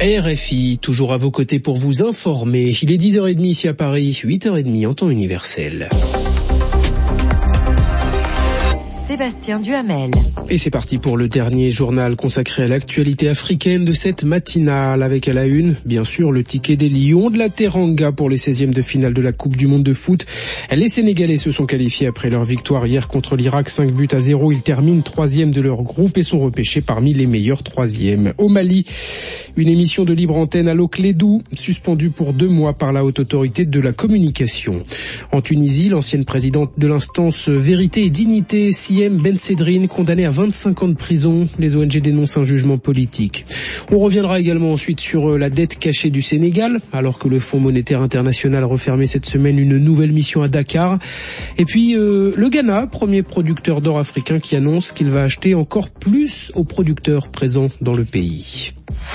RFI, toujours à vos côtés pour vous informer. Il est 10h30 ici à Paris, 8h30 en temps universel. Sébastien Duhamel. Et c'est parti pour le dernier journal consacré à l'actualité africaine de cette matinale, avec à la une, bien sûr, le ticket des Lions de la Teranga pour les 16e de finale de la Coupe du Monde de foot. Les Sénégalais se sont qualifiés après leur victoire hier contre l'Irak, 5-0. Ils terminent 3e de leur groupe et sont repêchés parmi les meilleurs 3e. Au Mali, une émission de libre antenne à l'Oclédou, suspendue pour 2 mois par la Haute Autorité de la Communication. En Tunisie, l'ancienne présidente de l'instance Vérité et Dignité, Siem Ben Sedrine, condamnée à 25 ans de prison. Les ONG dénoncent un jugement politique. On reviendra également ensuite sur la dette cachée du Sénégal, alors que le Fonds monétaire international a refermé cette semaine une nouvelle mission à Dakar. Et puis le Ghana, premier producteur d'or africain, qui annonce qu'il va acheter encore plus aux producteurs présents dans le pays.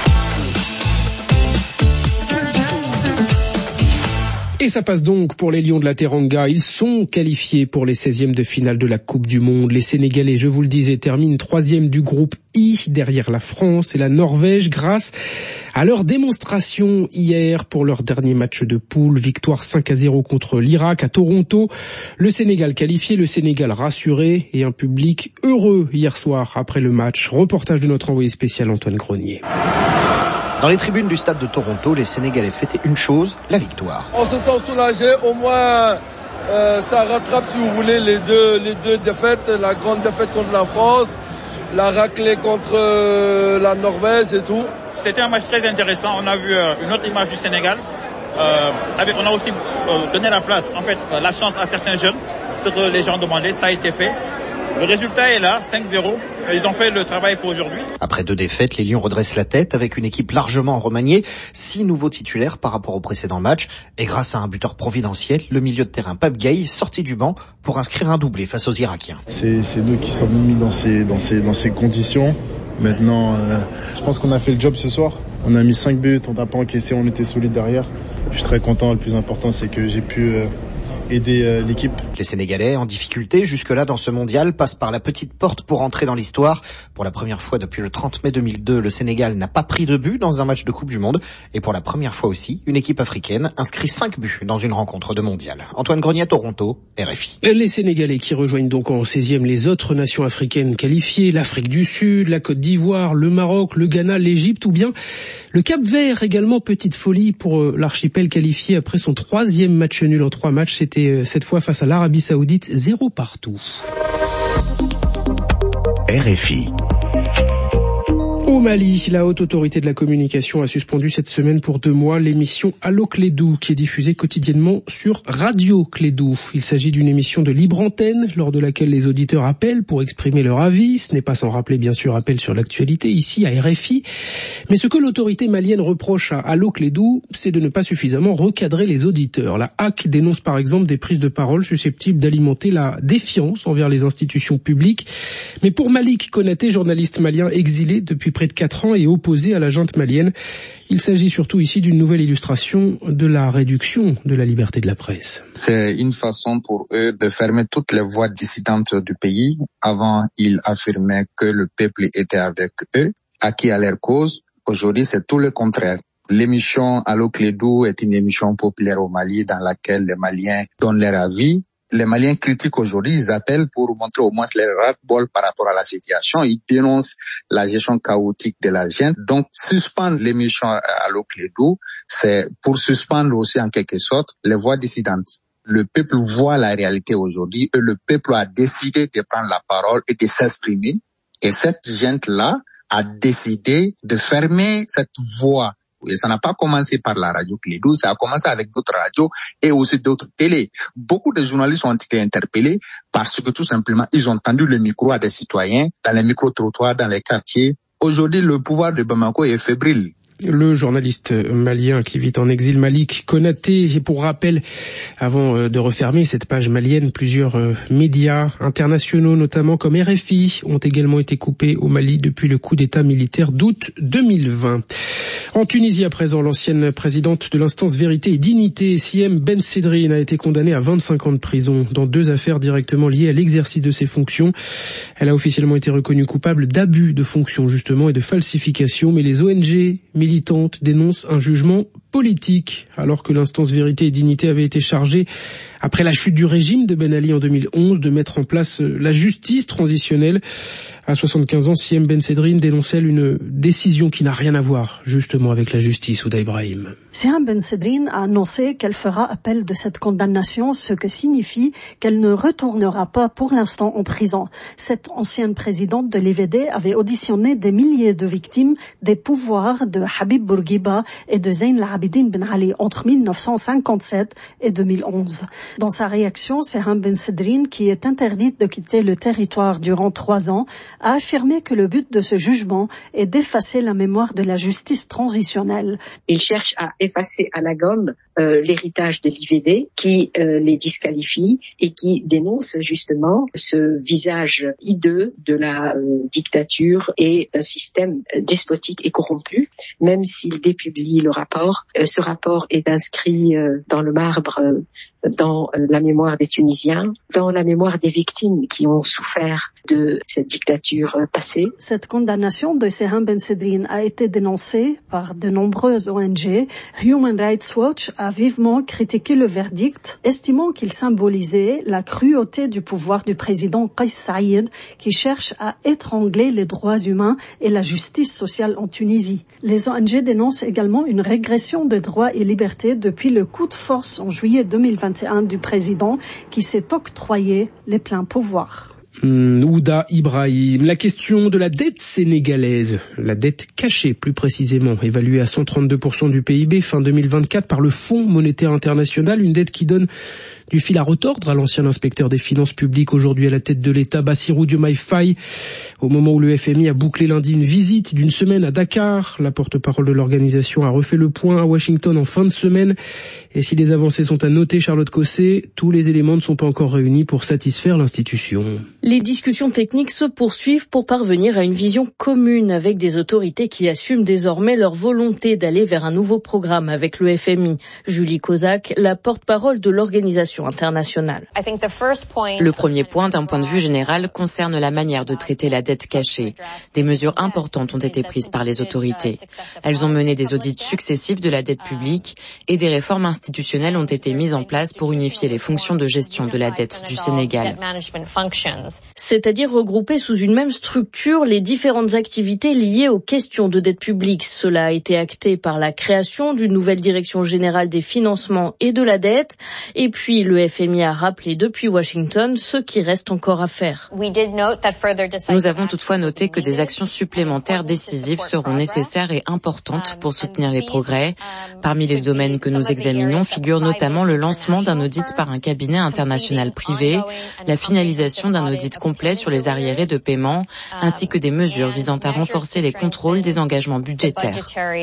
Et ça passe donc pour les Lions de la Teranga. Ils sont qualifiés pour les 16e de finale de la Coupe du Monde. Les Sénégalais, je vous le disais, terminent 3e du groupe I, derrière la France et la Norvège, grâce à leur démonstration hier pour leur dernier match de poule. Victoire 5-0 contre l'Irak à Toronto. Le Sénégal qualifié, le Sénégal rassuré et un public heureux hier soir après le match. Reportage de notre envoyé spécial Antoine Grenier. Dans les tribunes du stade de Toronto, les Sénégalais fêtaient une chose, la victoire. On se sent soulagé, au moins ça rattrape, si vous voulez, les deux défaites, la grande défaite contre la France, la raclée contre la Norvège et tout. C'était un match très intéressant, on a vu une autre image du Sénégal. On a aussi donné la place, en fait, la chance à certains jeunes, ce que les gens demandaient, ça a été fait. Le résultat est là, 5-0. Ils ont fait le travail pour aujourd'hui. Après 2 défaites, les Lions redressent la tête avec une équipe largement remaniée, 6 nouveaux titulaires par rapport au précédent match. Et grâce à un buteur providentiel, le milieu de terrain Pape Gueye sorti du banc pour inscrire un doublé face aux Irakiens. C'est nous qui sommes mis dans ces conditions. Maintenant, je pense qu'on a fait le job ce soir. On a mis 5 buts, on n'a pas encaissé, on était solide derrière. Je suis très content. Le plus important, c'est que j'ai pu aider l'équipe. Les Sénégalais, en difficulté jusque-là dans ce mondial, passent par la petite porte pour entrer dans l'histoire. Pour la première fois depuis le 30 mai 2002, le Sénégal n'a pas pris de but dans un match de Coupe du Monde. Et pour la première fois aussi, une équipe africaine inscrit 5 buts dans une rencontre de mondial. Antoine Grenier, Toronto, RFI. Les Sénégalais qui rejoignent donc en 16e les autres nations africaines qualifiées, l'Afrique du Sud, la Côte d'Ivoire, le Maroc, le Ghana, l'Égypte ou bien le Cap-Vert également. Petite folie pour l'archipel qualifié après son 3e match nul en 3 matchs. C'était cette fois face à l'Arabie Saoudite, 0 partout. RFI. Au Mali, la Haute Autorité de la Communication a suspendu cette semaine pour 2 mois l'émission Allo Clédou, qui est diffusée quotidiennement sur Radio Clédou. Il s'agit d'une émission de libre antenne, lors de laquelle les auditeurs appellent pour exprimer leur avis. Ce n'est pas sans rappeler, bien sûr, appel sur l'actualité, ici à RFI. Mais ce que l'autorité malienne reproche à Allo Clédou, c'est de ne pas suffisamment recadrer les auditeurs. La HAC dénonce par exemple des prises de parole susceptibles d'alimenter la défiance envers les institutions publiques. Mais pour Malik Konaté, journaliste malien exilé depuis près de 4 ans et opposé à la junte malienne, il s'agit surtout ici d'une nouvelle illustration de la réduction de la liberté de la presse. C'est une façon pour eux de fermer toutes les voix dissidentes du pays. Avant, ils affirmaient que le peuple était avec eux, acquis à leur cause. Aujourd'hui, c'est tout le contraire. L'émission Allo Clédou est une émission populaire au Mali dans laquelle les Maliens donnent leur avis. Les Maliens critiquent aujourd'hui, ils appellent pour montrer au moins leur ras-le-bol par rapport à la situation. Ils dénoncent la gestion chaotique de la junte. Donc, suspendre l'émission Allo Clédou, c'est pour suspendre aussi en quelque sorte les voix dissidentes. Le peuple voit la réalité aujourd'hui et le peuple a décidé de prendre la parole et de s'exprimer. Et cette junte-là a décidé de fermer cette voix. Et ça n'a pas commencé par la radio Clédou, ça a commencé avec d'autres radios et aussi d'autres télés. Beaucoup de journalistes ont été interpellés parce que tout simplement, ils ont tendu le micro à des citoyens dans les micro-trottoirs, dans les quartiers. Aujourd'hui, le pouvoir de Bamako est fébrile. Le journaliste malien qui vit en exil, Malik Konaté. Et pour rappel, avant de refermer cette page malienne, plusieurs médias internationaux, notamment comme RFI, ont également été coupés au Mali depuis le coup d'État militaire d'août 2020. En Tunisie à présent, l'ancienne présidente de l'instance Vérité et Dignité, Siem Ben Sedrine, a été condamnée à 25 ans de prison dans 2 affaires directement liées à l'exercice de ses fonctions. Elle a officiellement été reconnue coupable d'abus de fonction justement et de falsification, mais les ONG militantes dénoncent un jugement politique, alors que l'instance Vérité et Dignité avait été chargée, après la chute du régime de Ben Ali en 2011, de mettre en place la justice transitionnelle. À 75 ans, Siem Ben Sedrine dénonçait une décision qui n'a rien à voir justement avec la justice. Ouda Ibrahim. Siem Ben Sedrine a annoncé qu'elle fera appel de cette condamnation, ce que signifie qu'elle ne retournera pas pour l'instant en prison. Cette ancienne présidente de l'IVD avait auditionné des milliers de victimes des pouvoirs de Habib Bourguiba et de Zayn al-Abidine Ben Ali entre 1957 et 2011. Dans sa réaction, Siem Ben Sedrine, qui est interdite de quitter le territoire durant 3 ans, a affirmé que le but de ce jugement est d'effacer la mémoire de la justice transitionnelle. Il cherche à effacer à la gomme l'héritage de l'IVD qui les disqualifie et qui dénonce justement ce visage hideux de la dictature et d'un système despotique et corrompu. Même s'il dépublie le rapport, ce rapport est inscrit dans le marbre, dans la mémoire des Tunisiens, dans la mémoire des victimes qui ont souffert de cette dictature passée. Cette condamnation de Siem Ben Sedrine a été dénoncée par de nombreuses ONG. Human Rights Watch a vivement critiqué le verdict, estimant qu'il symbolisait la cruauté du pouvoir du président Kais Saïed, qui cherche à étrangler les droits humains et la justice sociale en Tunisie. Les ONG dénoncent également une régression des droits et libertés depuis le coup de force en juillet 2021 du président qui s'est octroyé les pleins pouvoirs. Ouda Ibrahim. La question de la dette sénégalaise, la dette cachée plus précisément, évaluée à 132% du PIB fin 2024 par le Fonds monétaire international, une dette qui donne du fil à retordre à l'ancien inspecteur des finances publiques, aujourd'hui à la tête de l'État, Bassirou Diomaye Faye. Au moment où le FMI a bouclé lundi une visite d'une semaine à Dakar, la porte-parole de l'organisation a refait le point à Washington en fin de semaine. Et si les avancées sont à noter, Charlotte Cosset, tous les éléments ne sont pas encore réunis pour satisfaire l'institution. Les discussions techniques se poursuivent pour parvenir à une vision commune avec des autorités qui assument désormais leur volonté d'aller vers un nouveau programme avec le FMI. Julie Kozak, la porte-parole de l'organisation internationale. Le premier point, d'un point de vue général, concerne la manière de traiter la dette cachée. Des mesures importantes ont été prises par les autorités. Elles ont mené des audits successifs de la dette publique et des réformes institutionnelles ont été mises en place pour unifier les fonctions de gestion de la dette du Sénégal. C'est-à-dire regrouper sous une même structure les différentes activités liées aux questions de dette publique. Cela a été acté par la création d'une nouvelle direction générale des financements et de la dette. Et puis le FMI a rappelé depuis Washington ce qui reste encore à faire. Nous avons toutefois noté que des actions supplémentaires décisives seront nécessaires et importantes pour soutenir les progrès. Parmi les domaines que nous examinons figure notamment le lancement d'un audit par un cabinet international privé, la finalisation d'un audit complet sur les arriérés de paiement, ainsi que des mesures visant à renforcer les contrôles des engagements budgétaires.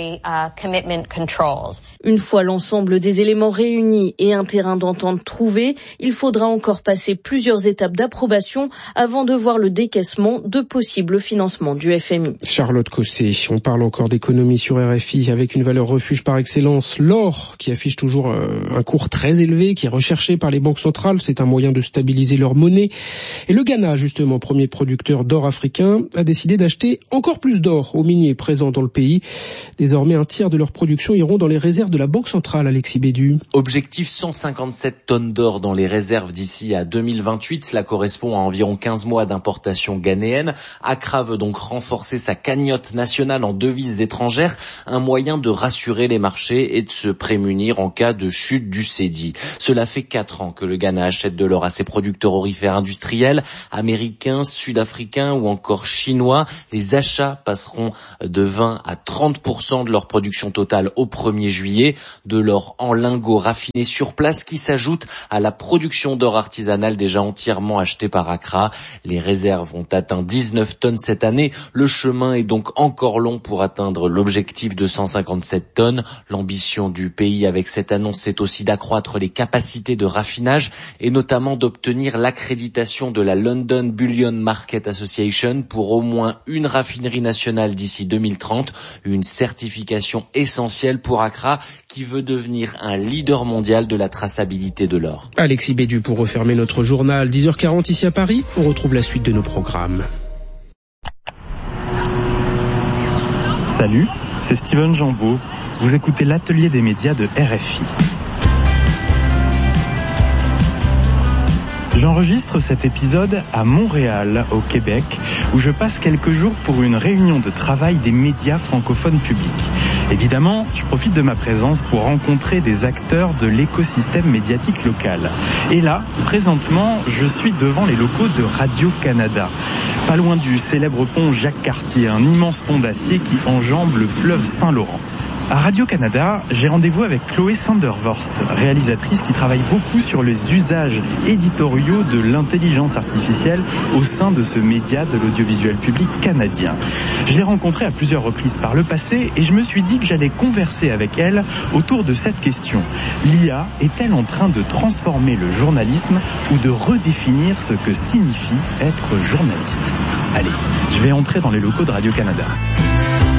Une fois l'ensemble des éléments réunis et un terrain d'entente trouvé, il faudra encore passer plusieurs étapes d'approbation avant de voir le décaissement de possibles financements du FMI. Charlotte Cosset, on parle encore d'économie sur RFI avec une valeur refuge par excellence, l'or, qui affiche toujours un cours très élevé, qui est recherché par les banques centrales. C'est un moyen de stabiliser leur monnaie. Et le Ghana, justement, premier producteur d'or africain, a décidé d'acheter encore plus d'or aux miniers présents dans le pays. Désormais, un tiers de leur production iront dans les réserves de la Banque centrale, Alexis Bédu. Objectif 157 tonnes d'or dans les réserves d'ici à 2028. Cela correspond à environ 15 mois d'importation ghanéenne. Accra veut donc renforcer sa cagnotte nationale en devises étrangères, un moyen de rassurer les marchés et de se prémunir en cas de chute du cédis. Cela fait 4 ans que le Ghana achète de l'or à ses producteurs aurifères industriels, américains, sud-africains ou encore chinois. Les achats passeront de 20 à 30% de leur production totale au 1er juillet. De l'or en lingots raffinés sur place qui s'ajoute à la production d'or artisanal déjà entièrement achetée par Accra. Les réserves ont atteint 19 tonnes cette année. Le chemin est donc encore long pour atteindre l'objectif de 157 tonnes. L'ambition du pays avec cette annonce, c'est aussi d'accroître les capacités de raffinage et notamment d'obtenir l'accréditation de la London Bullion Market Association pour au moins une raffinerie nationale d'ici 2030, une certification essentielle pour Accra qui veut devenir un leader mondial de la traçabilité de l'or. Alexis Bédu pour refermer notre journal. 10h40 ici à Paris, on retrouve la suite de nos programmes. Salut, c'est Steven Jambeau. Vous écoutez l'atelier des médias de RFI. J'enregistre cet épisode à Montréal, au Québec, où je passe quelques jours pour une réunion de travail des médias francophones publics. Évidemment, je profite de ma présence pour rencontrer des acteurs de l'écosystème médiatique local. Et là, présentement, je suis devant les locaux de Radio-Canada, pas loin du célèbre pont Jacques-Cartier, un immense pont d'acier qui enjambe le fleuve Saint-Laurent. À Radio-Canada, j'ai rendez-vous avec Chloé Sandervorst, réalisatrice qui travaille beaucoup sur les usages éditoriaux de l'intelligence artificielle au sein de ce média de l'audiovisuel public canadien. Je l'ai rencontrée à plusieurs reprises par le passé et je me suis dit que j'allais converser avec elle autour de cette question. L'IA est-elle en train de transformer le journalisme ou de redéfinir ce que signifie être journaliste ? Allez, je vais entrer dans les locaux de Radio-Canada.